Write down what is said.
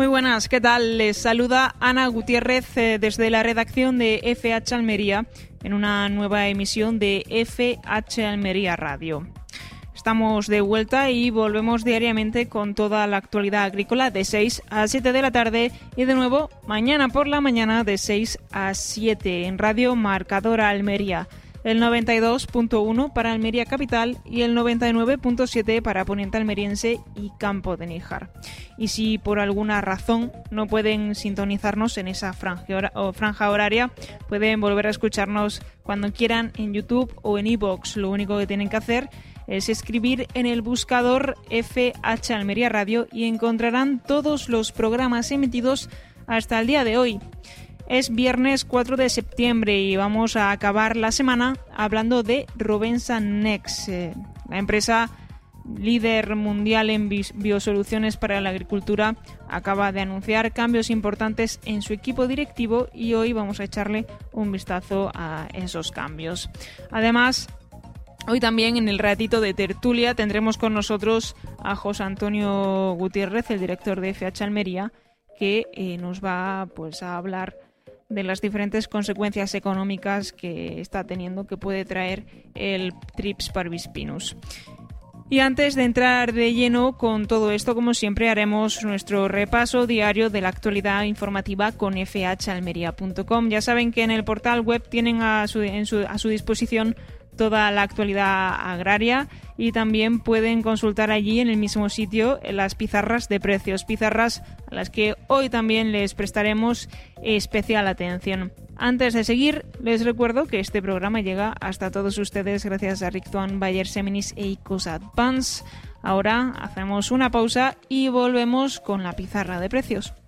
Muy buenas, ¿qué tal? Les saluda Ana Gutiérrez desde la redacción de FH Almería en una nueva emisión de FH Almería Radio. Estamos de vuelta y volvemos diariamente con toda la actualidad agrícola de 6 a 7 de la tarde y de nuevo mañana por la mañana de 6 a 7 en Radio Marcador Almería. El 92.1 para Almería Capital y el 99.7 para Poniente Almeriense y Campo de Níjar. Y si por alguna razón no pueden sintonizarnos en esa franja horaria, pueden volver a escucharnos cuando quieran en YouTube o en iVoox. Lo único que tienen que hacer es escribir en el buscador FH Almería Radio y encontrarán todos los programas emitidos hasta el día de hoy. Es viernes 4 de septiembre y vamos a acabar la semana hablando de Rovensa Next, la empresa líder mundial en biosoluciones para la agricultura. Acaba de anunciar cambios importantes en su equipo directivo y hoy vamos a echarle un vistazo a esos cambios. Además, hoy también en el ratito de tertulia tendremos con nosotros a José Antonio Gutiérrez, el director de FH Almería, que nos va a hablar de las diferentes consecuencias económicas que está teniendo, que puede traer el Trips parvispinus. Y antes de entrar de lleno con todo esto, como siempre, haremos nuestro repaso diario de la actualidad informativa con fhalmería.com. Ya saben que en el portal web tienen a su disposición toda la actualidad agraria y también pueden consultar allí en el mismo sitio las pizarras de precios, pizarras a las que hoy también les prestaremos especial atención. Antes de seguir, les recuerdo que este programa llega hasta todos ustedes gracias a Richtuan Bayer Seminis e ICOS Advance. Ahora hacemos una pausa y volvemos con la pizarra de precios.